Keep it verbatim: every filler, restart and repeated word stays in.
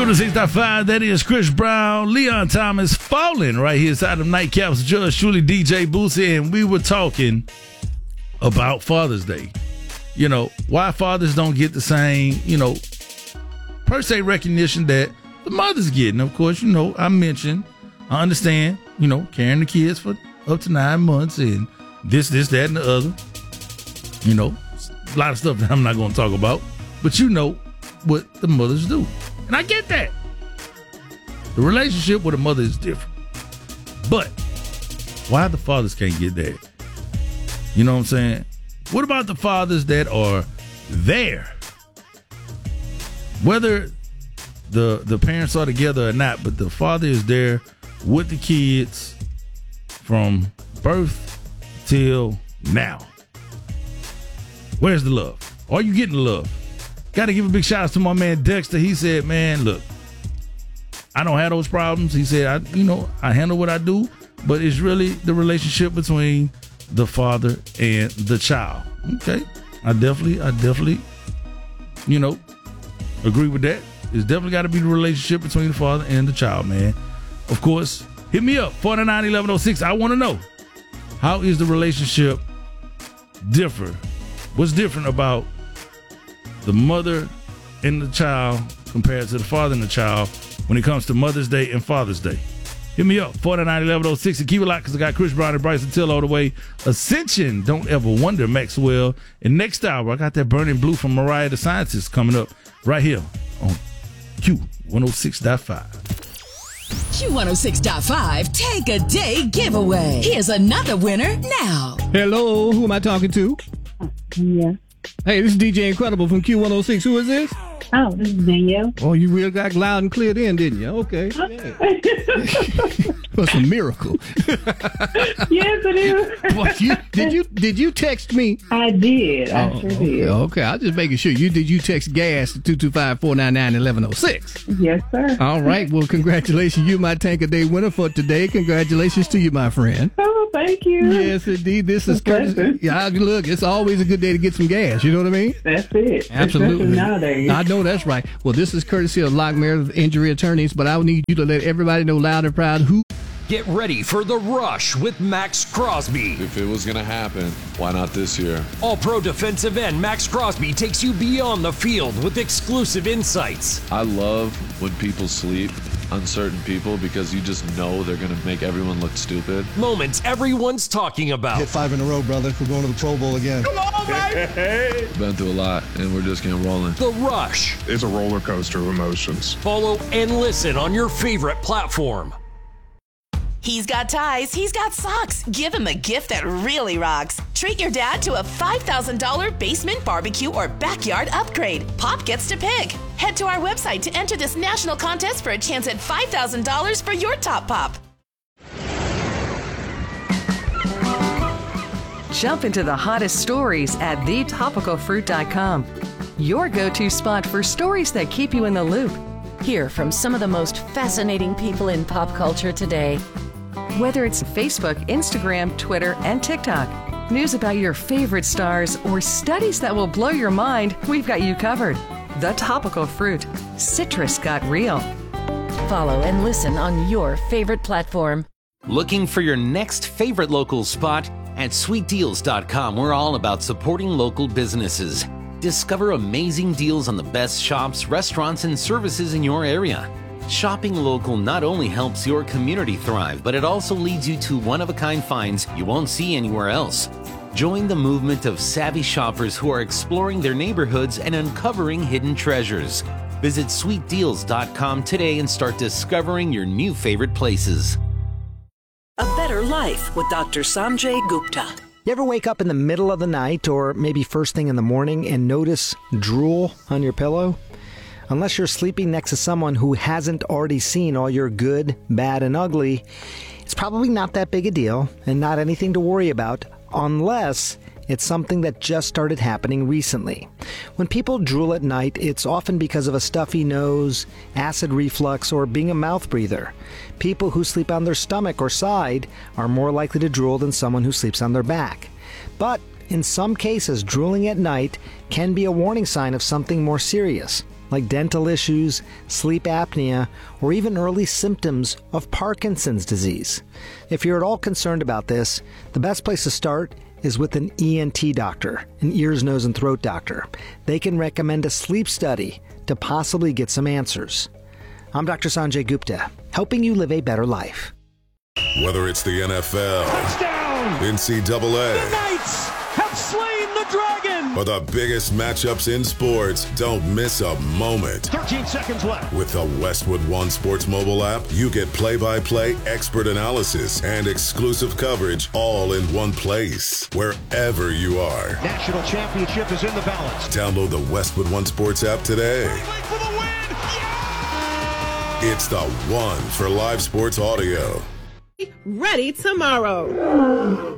Q to six point five, that is Chris Brown, Leon Thomas, Falling right here inside of Nightcaps, Judge Shuli, D J Boosie, and we were talking about Father's Day. You know, why fathers don't get the same, you know, per se recognition that the mothers get. And of course, you know, I mentioned, I understand, you know, carrying the kids for up to nine months and this, this, that, and the other. You know, a lot of stuff that I'm not going to talk about, but you know what the mothers do. And I get that. The relationship with a mother is different. But why the fathers can't get that? You know what I'm saying? What about the fathers that are there? Whether the the parents are together or not, but the father is there with the kids from birth till now. Where's the love? Are you getting the love? Got to give a big shout out to my man Dexter. He said, man, look, I don't have those problems. He said, I, you know, I handle what I do, but it's really the relationship between the father and the child. Okay. I definitely, I definitely, you know, agree with that. It's definitely got to be the relationship between the father and the child, man. Of course, hit me up, four nine nine, eleven oh six. I want to know, how is the relationship differ? What's different about the mother and the child compared to the father and the child when it comes to Mother's Day and Father's Day? Hit me up, four nine nine, eleven oh six, and keep it locked because I got Chris Brown and Bryson Till all the way. Ascension, Don't Ever Wonder, Maxwell. And next hour, I got that Burning Blue from Mariah the Scientist coming up right here on Q one oh six point five. Q one oh six point five Take a Day Giveaway. Here's another winner now. Hello, who am I talking to? Yeah. Hey, this is D J Incredible from Q one oh six. Who is this? Oh, this is Danielle. Oh, you really got loud and clear then, didn't you? Okay. Yeah. That's a miracle. Yes, it is. What, you, did you did you text me? I did. I oh, sure okay, did. Okay, I'm just making sure. You did you text gas to two two five, four nine nine, eleven oh six? Yes, sir. All right. Well, congratulations. You my Tank a Day winner for today. Congratulations to you, my friend. Oh, thank you. Yes, indeed. This is courtesy. Yeah, look, it's always a good day to get some gas. You know what I mean? That's it. Absolutely. Especially nowadays. I know that's right. Well, this is courtesy of Lock Meredith Injury Attorneys, but I need you to let everybody know loud and proud who. Get ready for The Rush with Max Crosby. If it was going to happen, why not this year? All-pro defensive end Max Crosby takes you beyond the field with exclusive insights. I love when people sleep, uncertain people, because you just know they're going to make everyone look stupid. Moments everyone's talking about. Hit five in a row, brother. We're going to the Pro Bowl again. Come on, baby! Hey. Been through a lot, and we're just getting rolling. The Rush. It's a roller coaster of emotions. Follow and listen on your favorite platform. He's got ties, he's got socks. Give him a gift that really rocks. Treat your dad to a five thousand dollars basement barbecue or backyard upgrade. Pop gets to pick. Head to our website to enter this national contest for a chance at five thousand dollars for your top pop. Jump into the hottest stories at the topical fruit dot com. Your go-to spot for stories that keep you in the loop. Hear from some of the most fascinating people in pop culture today. Whether it's Facebook, Instagram, Twitter, and TikTok, news about your favorite stars, or studies that will blow your mind, we've got you covered. The Topical Fruit. Citrus got real. Follow and listen on your favorite platform. Looking for your next favorite local spot? At sweet deals dot com, we're all about supporting local businesses. Discover amazing deals on the best shops, restaurants, and services in your area. Shopping local not only helps your community thrive, but it also leads you to one-of-a-kind finds you won't see anywhere else. Join the movement of savvy shoppers who are exploring their neighborhoods and uncovering hidden treasures. Visit sweet deals dot com today and start discovering your new favorite places. A Better Life with Doctor Sanjay Gupta. You ever wake up in the middle of the night or maybe first thing in the morning and notice drool on your pillow? Unless you're sleeping next to someone who hasn't already seen all your good, bad, and ugly, it's probably not that big a deal and not anything to worry about unless it's something that just started happening recently. When people drool at night, it's often because of a stuffy nose, acid reflux, or being a mouth breather. People who sleep on their stomach or side are more likely to drool than someone who sleeps on their back. But in some cases, drooling at night can be a warning sign of something more serious. like dental issues, sleep apnea, or even early symptoms of Parkinson's disease. If you're at all concerned about this, the best place to start is with an E N T doctor, an ears, nose, and throat doctor. They can recommend a sleep study to possibly get some answers. I'm Doctor Sanjay Gupta, helping you live a better life. Whether it's the N F L, touchdown, N C double A, the Knights have slain the dragon, or the biggest matchups in sports, don't miss a moment. thirteen seconds left. With the Westwood One Sports mobile app, you get play-by-play expert analysis and exclusive coverage all in one place, wherever you are. National championship is in the balance. Download the Westwood One Sports app today. For the win. Yeah! It's the one for live sports audio. Ready tomorrow.